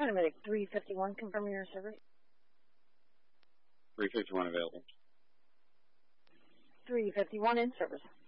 Paramedic 351, confirming your service. 351 available. 351 in service.